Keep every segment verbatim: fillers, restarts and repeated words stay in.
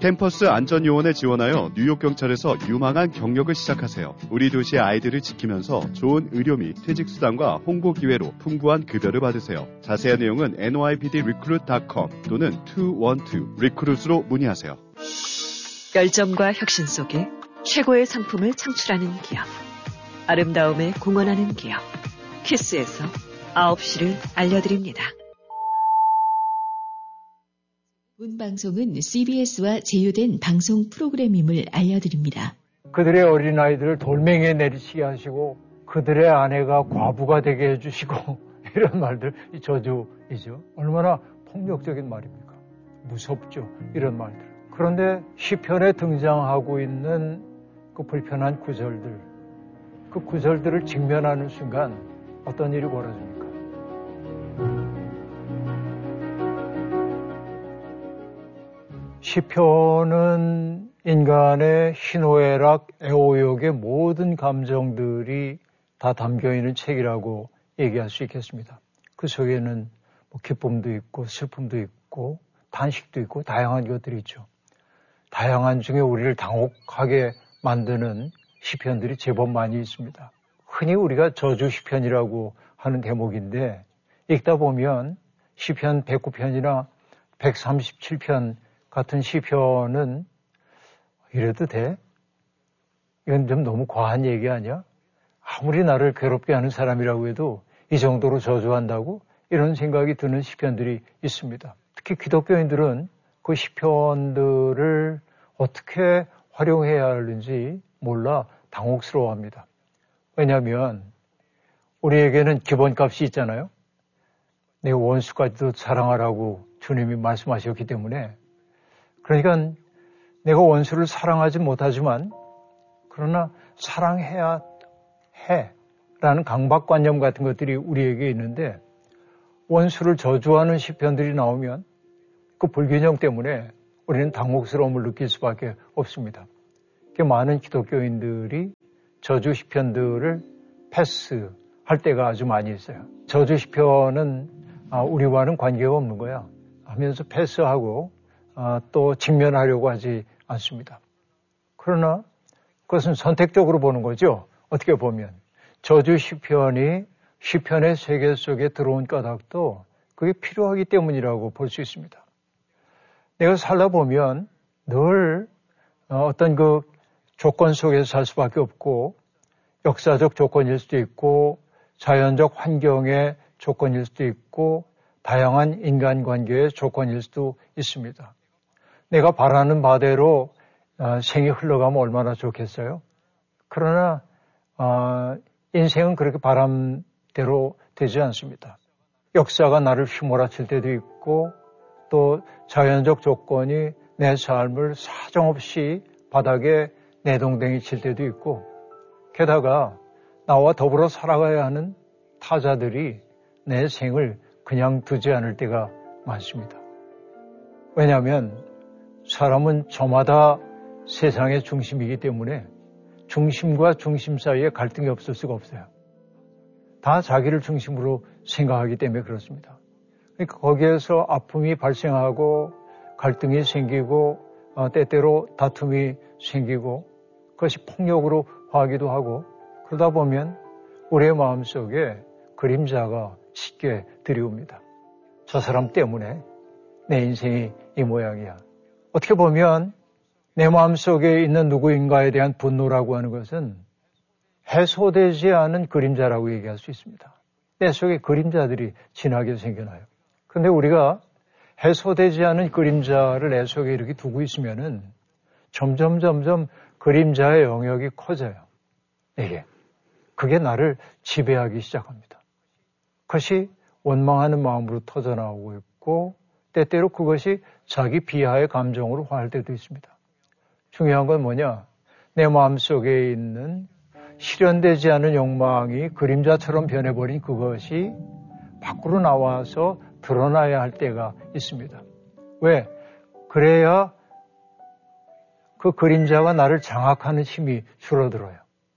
캠퍼스 안전요원에 지원하여 뉴욕 경찰에서 유망한 경력을 시작하세요. 우리 도시의 아이들을 지키면서 좋은 의료 및 퇴직 수당과 홍보 기회로 풍부한 급여를 받으세요. 자세한 내용은 엔 와이 피 디 리크루트 닷컴 또는 이백십이 리크루트로 문의하세요. 열정과 혁신 속에 최고의 상품을 창출하는 기업. 아름다움에 공헌하는 기업. 키스에서 아홉 시를 알려드립니다. 본 방송은 씨비에스와 제휴된 방송 프로그램임을 알려드립니다. 그들의 어린아이들을 돌멩이에 내리치게 하시고 그들의 아내가 과부가 되게 해주시고 이런 말들, 이 저주이죠. 얼마나 폭력적인 말입니까? 무섭죠, 이런 말들. 그런데 시편에 등장하고 있는 그 불편한 구절들, 그 구절들을 직면하는 순간 어떤 일이 벌어집니까? 시편은 인간의 희노애락, 애오욕의 모든 감정들이 다 담겨있는 책이라고 얘기할 수 있겠습니다. 그 속에는 뭐 기쁨도 있고 슬픔도 있고 단식도 있고 다양한 것들이 있죠. 다양한 중에 우리를 당혹하게 만드는 시편들이 제법 많이 있습니다. 흔히 우리가 저주 시편이라고 하는 대목인데 읽다 보면 시편 백구 편이나 백삼십칠 편 같은 시편은 이래도 돼? 이건 좀 너무 과한 얘기 아니야? 아무리 나를 괴롭게 하는 사람이라고 해도 이 정도로 저주한다고? 이런 생각이 드는 시편들이 있습니다. 특히 기독교인들은 그 시편들을 어떻게 활용해야 하는지 몰라 당혹스러워합니다. 왜냐하면 우리에게는 기본값이 있잖아요. 내 원수까지도 사랑하라고 주님이 말씀하셨기 때문에, 그러니까 내가 원수를 사랑하지 못하지만 그러나 사랑해야 해라는 강박관념 같은 것들이 우리에게 있는데, 원수를 저주하는 시편들이 나오면 그 불균형 때문에 우리는 당혹스러움을 느낄 수밖에 없습니다. 많은 기독교인들이 저주 시편들을 패스할 때가 아주 많이 있어요. 저주 시편은 우리와는 관계가 없는 거야 하면서 패스하고 또 직면하려고 하지 않습니다. 그러나 그것은 선택적으로 보는 거죠. 어떻게 보면 저주 시편이 시편의 세계 속에 들어온 까닭도 그게 필요하기 때문이라고 볼 수 있습니다. 내가 살다 보면 늘 어떤 그 조건 속에서 살 수밖에 없고, 역사적 조건일 수도 있고 자연적 환경의 조건일 수도 있고 다양한 인간관계의 조건일 수도 있습니다. 내가 바라는 바대로 생이 흘러가면 얼마나 좋겠어요? 그러나 인생은 그렇게 바람대로 되지 않습니다. 역사가 나를 휘몰아칠 때도 있고 또 자연적 조건이 내 삶을 사정없이 바닥에 내동댕이 칠 때도 있고, 게다가 나와 더불어 살아가야 하는 타자들이 내 생을 그냥 두지 않을 때가 많습니다. 왜냐하면 사람은 저마다 세상의 중심이기 때문에 중심과 중심 사이에 갈등이 없을 수가 없어요. 다 자기를 중심으로 생각하기 때문에 그렇습니다. 그러니까 거기에서 아픔이 발생하고 갈등이 생기고 때때로 다툼이 생기고 그것이 폭력으로 화하기도 하고, 그러다 보면 우리의 마음속에 그림자가 쉽게 들이옵니다. 저 사람 때문에 내 인생이 이 모양이야. 어떻게 보면 내 마음속에 있는 누구인가에 대한 분노라고 하는 것은 해소되지 않은 그림자라고 얘기할 수 있습니다. 내 속에 그림자들이 진하게 생겨나요. 그런데 우리가 해소되지 않은 그림자를 내 속에 이렇게 두고 있으면은 점점 점점 그림자의 영역이 커져요. 이게 그게 나를 지배하기 시작합니다. 그것이 원망하는 마음으로 터져나오고 있고 때때로 그것이 자기 비하의 감정으로 화할 때도 있습니다. 중요한 건 뭐냐? 내 마음속에 있는 실현되지 않은 욕망이 그림자처럼 변해버린 그것이 밖으로 나와서 드러나야 할 때가 있습니다. 왜? 그래야 그 그림자가 나를 장악하는 힘이 줄어들어요.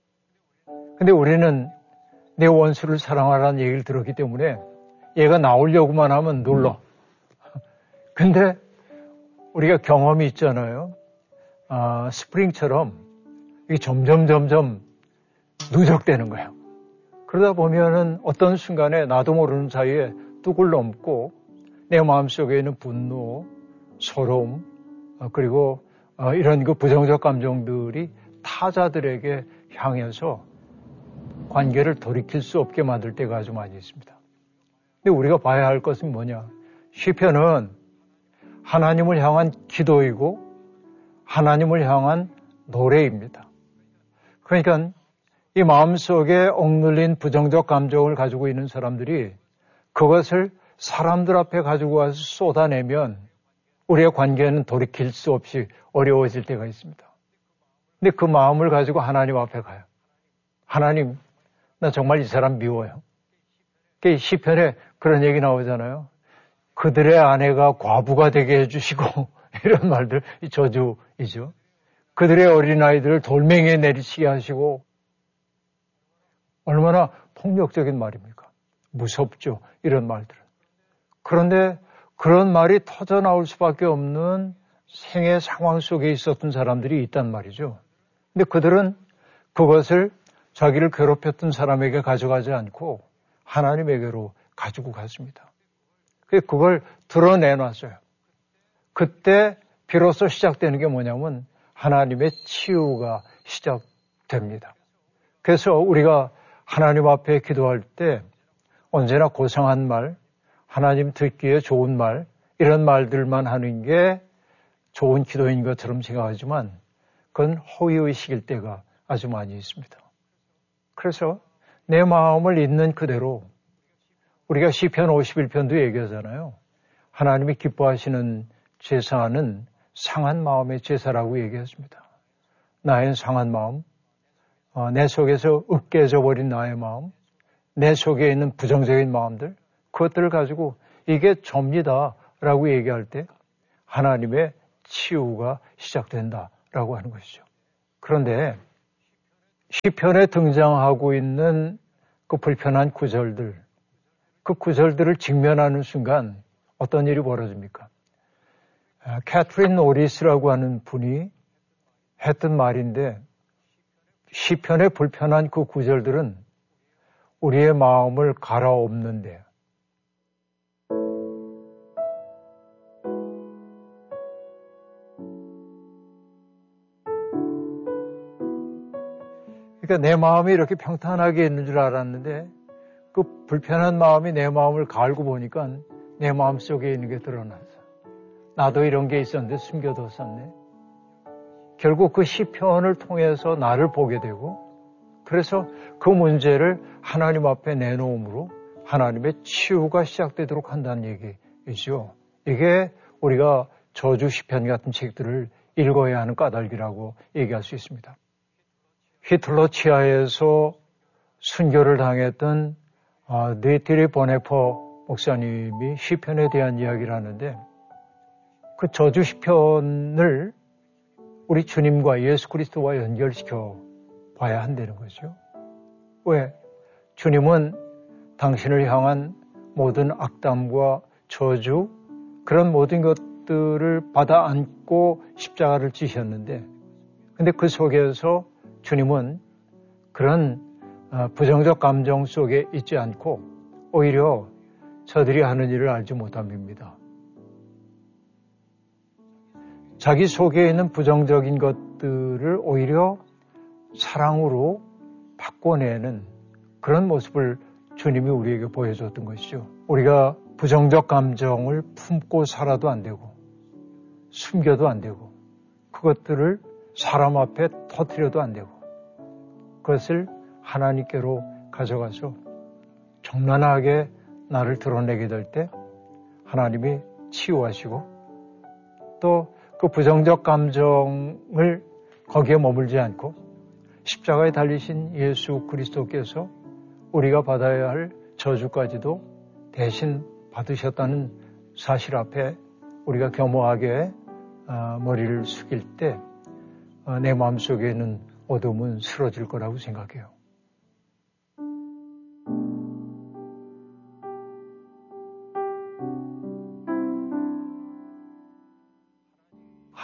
근데 우리는 내 원수를 사랑하라는 얘기를 들었기 때문에 얘가 나오려고만 하면 눌러. 근데 우리가 경험이 있잖아요. 아, 스프링처럼 이게 점점 점점 누적되는 거예요. 그러다 보면은 어떤 순간에 나도 모르는 사이에 뚝을 넘고 내 마음속에 있는 분노, 서러움, 그리고 이런 그 부정적 감정들이 타자들에게 향해서 관계를 돌이킬 수 없게 만들 때가 아주 많이 있습니다. 근데 우리가 봐야 할 것은 뭐냐? 시편은 하나님을 향한 기도이고 하나님을 향한 노래입니다. 그러니까 이 마음속에 억눌린 부정적 감정을 가지고 있는 사람들이 그것을 사람들 앞에 가지고 와서 쏟아내면 우리의 관계는 돌이킬 수 없이 어려워질 때가 있습니다. 근데 그 마음을 가지고 하나님 앞에 가요. 하나님, 나 정말 이 사람 미워요. 시편에 그런 얘기 나오잖아요. 그들의 아내가 과부가 되게 해주시고 이런 말들, 저주이죠. 그들의 어린아이들을 돌멩이에 내리치게 하시고 얼마나 폭력적인 말입니까? 무섭죠. 이런 말들은. 그런데 그런 말이 터져 나올 수밖에 없는 생애 상황 속에 있었던 사람들이 있단 말이죠. 근데 그들은 그것을 자기를 괴롭혔던 사람에게 가져가지 않고 하나님에게로 가지고 갔습니다. 그걸 드러내놨어요. 그때 비로소 시작되는 게 뭐냐면 하나님의 치유가 시작됩니다. 그래서 우리가 하나님 앞에 기도할 때 언제나 고상한 말, 하나님 듣기에 좋은 말, 이런 말들만 하는 게 좋은 기도인 것처럼 생각하지만 그건 허위의식일 때가 아주 많이 있습니다. 그래서 내 마음을 있는 그대로 우리가 시편 오십일 편도 얘기하잖아요. 하나님이 기뻐하시는 제사는 상한 마음의 제사라고 얘기했습니다. 나의 상한 마음, 내 속에서 으깨져 버린 나의 마음, 내 속에 있는 부정적인 마음들, 그것들을 가지고 이게 접니다라고 얘기할 때 하나님의 치유가 시작된다라고 하는 것이죠. 그런데 시편에 등장하고 있는 그 불편한 구절들, 그 구절들을 직면하는 순간 어떤 일이 벌어집니까? 캐트린 노리스라고 하는 분이 했던 말인데 시편의 불편한 그 구절들은 우리의 마음을 갈아엎는데 그러니까 내 마음이 이렇게 평탄하게 있는 줄 알았는데 그 불편한 마음이 내 마음을 갈고 보니까 내 마음 속에 있는 게 드러나서 나도 이런 게 있었는데 숨겨뒀었네. 결국 그 시편을 통해서 나를 보게 되고 그래서 그 문제를 하나님 앞에 내놓음으로 하나님의 치유가 시작되도록 한다는 얘기이죠. 이게 우리가 저주 시편 같은 책들을 읽어야 하는 까닭이라고 얘기할 수 있습니다. 히틀러 치하에서 순교를 당했던 네티리 보네퍼 목사님이 시편에 대한 이야기를 하는데 그 저주 시편을 우리 주님과 예수 그리스도와 연결시켜 봐야 한다는 거죠. 왜? 주님은 당신을 향한 모든 악담과 저주 그런 모든 것들을 받아 안고 십자가를 지셨는데 근데 그 속에서 주님은 그런 부정적 감정 속에 있지 않고 오히려 저들이 하는 일을 알지 못함입니다. 자기 속에 있는 부정적인 것들을 오히려 사랑으로 바꿔내는 그런 모습을 주님이 우리에게 보여줬던 것이죠. 우리가 부정적 감정을 품고 살아도 안 되고 숨겨도 안 되고 그것들을 사람 앞에 터뜨려도 안 되고 그것을 하나님께로 가져가서 정난하게 나를 드러내게 될 때 하나님이 치유하시고 또 그 부정적 감정을 거기에 머물지 않고 십자가에 달리신 예수 그리스도께서 우리가 받아야 할 저주까지도 대신 받으셨다는 사실 앞에 우리가 겸허하게 머리를 숙일 때 내 마음속에 있는 어둠은 쓰러질 거라고 생각해요.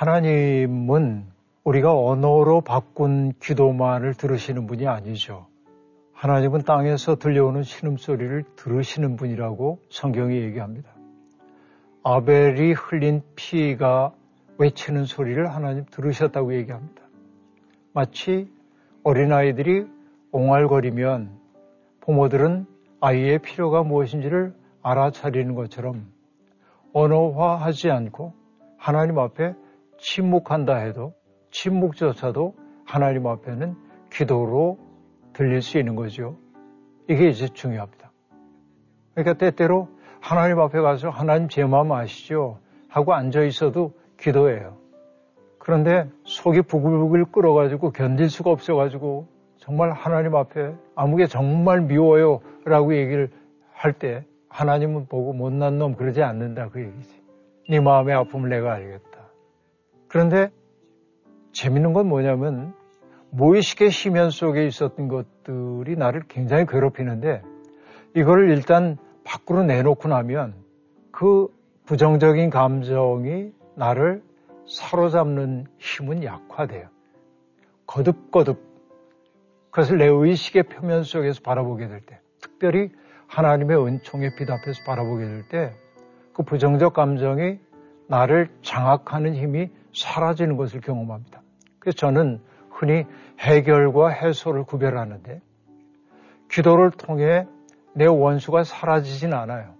하나님은 우리가 언어로 바꾼 기도만을 들으시는 분이 아니죠. 하나님은 땅에서 들려오는 신음소리를 들으시는 분이라고 성경이 얘기합니다. 아벨이 흘린 피가 외치는 소리를 하나님 들으셨다고 얘기합니다. 마치 어린아이들이 옹알거리면 부모들은 아이의 필요가 무엇인지를 알아차리는 것처럼 언어화하지 않고 하나님 앞에 침묵한다 해도 침묵조차도 하나님 앞에는 기도로 들릴 수 있는 거죠. 이게 이제 중요합니다. 그러니까 때때로 하나님 앞에 가서 하나님 제 마음 아시죠? 하고 앉아 있어도 기도해요. 그런데 속이 부글부글 끓어가지고 견딜 수가 없어가지고 정말 하나님 앞에 아무게 정말 미워요 라고 얘기를 할 때 하나님은 보고 못난 놈 그러지 않는다 그 얘기지. 네 마음의 아픔을 내가 알겠다. 그런데 재밌는 건 뭐냐면 무의식의 심연 속에 있었던 것들이 나를 굉장히 괴롭히는데 이거를 일단 밖으로 내놓고 나면 그 부정적인 감정이 나를 사로잡는 힘은 약화돼요. 거듭거듭 그것을 내 의식의 표면 속에서 바라보게 될 때, 특별히 하나님의 은총의 빛 앞에서 바라보게 될 때 그 부정적 감정이 나를 장악하는 힘이 사라지는 것을 경험합니다. 그래서 저는 흔히 해결과 해소를 구별하는데 기도를 통해 내 원수가 사라지진 않아요.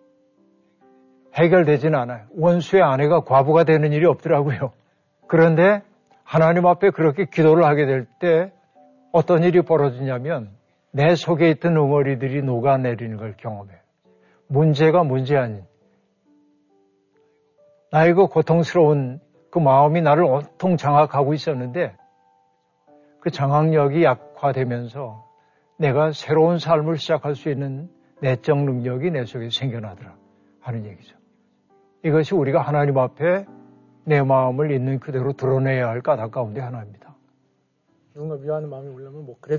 해결되진 않아요. 원수의 아내가 과부가 되는 일이 없더라고요. 그런데 하나님 앞에 그렇게 기도를 하게 될 때 어떤 일이 벌어지냐면 내 속에 있던 응어리들이 녹아내리는 걸 경험해요. 문제가 문제 아닌 나의 그 고통스러운 그 마음이 나를 온통 장악하고 있었는데 그 장악력이 약화되면서 내가 새로운 삶을 시작할 수 있는 내적 능력이 내 속에 생겨나더라 하는 얘기죠. 이것이 우리가 하나님 앞에 내 마음을 있는 그대로 드러내야 할 까닭 가운데 하나입니다. 누군가 미워하는 마음이 오려면 뭐 그래도